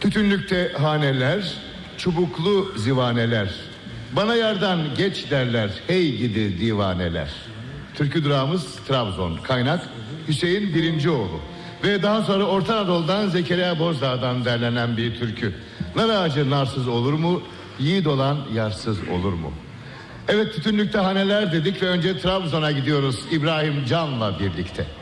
Tütünlükte haneler, çubuklu zivaneler. Bana yardan geç derler, hey gidi divaneler. Türkü durağımız Trabzon. Kaynak Hüseyin Birincioğlu. Ve daha sonra Orta Anadolu'dan Zekeriya Bozdağ'dan derlenen bir türkü. Nar ağacı narsız olur mu? Yiğit olan yarsız olur mu? Evet, tütünlükte haneler dedik ve önce Trabzon'a gidiyoruz İbrahim Can'la birlikte.